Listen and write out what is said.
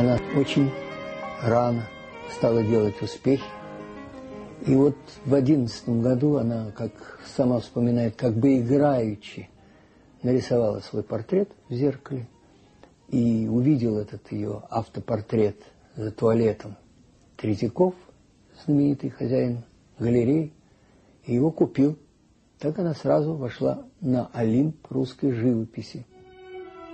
Она очень рано стала делать успехи. И вот в 2011 году она, как сама вспоминает, как бы играючи нарисовала свой портрет в зеркале и увидел этот ее автопортрет за туалетом Третьяков, знаменитый хозяин галереи, и его купил. Так она сразу вошла на Олимп русской живописи.